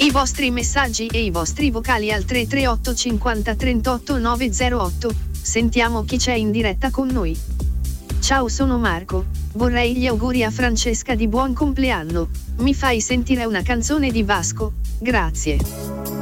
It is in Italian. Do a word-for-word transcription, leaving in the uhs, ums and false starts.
I vostri messaggi e i vostri vocali al tre tre otto cinquanta trentotto novecentotto. Sentiamo chi c'è in diretta con noi. Ciao, sono Marco. Vorrei gli auguri a Francesca di buon compleanno. Mi fai sentire una canzone di Vasco? Grazie.